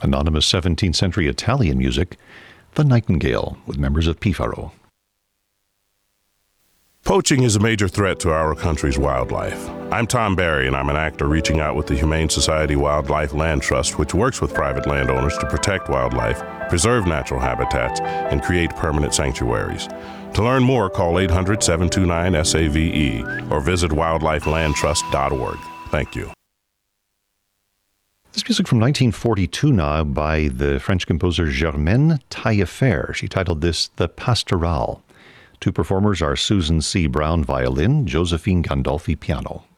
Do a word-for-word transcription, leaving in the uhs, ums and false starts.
anonymous seventeenth century Italian music, The Nightingale, with members of Pifaro. Poaching is a major threat to our country's wildlife. I'm Tom Barry, and I'm an actor reaching out with the Humane Society Wildlife Land Trust, which works with private landowners to protect wildlife, preserve natural habitats, and create permanent sanctuaries. To learn more, call eight hundred, seven two nine, S A V E or visit wildlife land trust dot org. Thank you. This music from nineteen forty-two now by the French composer Germaine Taillefer. She titled this The Pastorale. Two performers are Susan C. Brown, violin, Josephine Gandolfi, piano.